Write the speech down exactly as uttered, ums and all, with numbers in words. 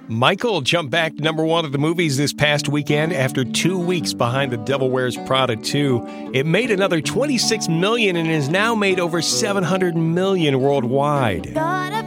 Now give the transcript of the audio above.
Michael jumped back to number one at the movies this past weekend after two weeks behind The Devil Wears Prada two. It made another twenty-six million dollars and has now made over seven hundred million dollars worldwide.